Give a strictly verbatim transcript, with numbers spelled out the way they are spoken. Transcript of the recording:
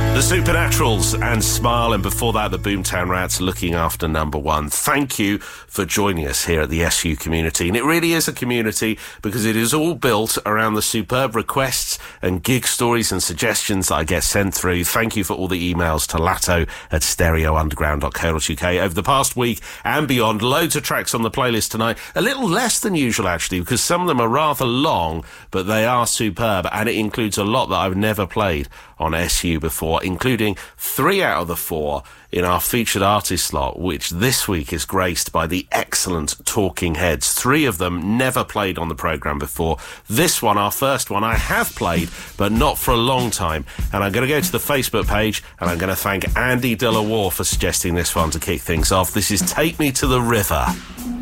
The Supernaturals and Smile, and before that the Boomtown Rats, Looking After Number One. Thank you for joining us here at the S U community, and it really is a community because it is all built around the superb requests and gig stories and suggestions that I get sent through. Thank you for all the emails to latto at stereo underground dot co dot uk over the past week and beyond. Loads of tracks on the playlist tonight, a little less than usual actually, because some of them are rather long, but they are superb, and it includes a lot that I've never played on S U before, including three out of the four in our featured artist slot, which this week is graced by the excellent Talking Heads. Three of them never played on the programme before. This one, our first one, I have played, but not for a long time. And I'm going to go to the Facebook page, and I'm going to thank Andy Delaware for suggesting this one to kick things off. This is Take Me to the River.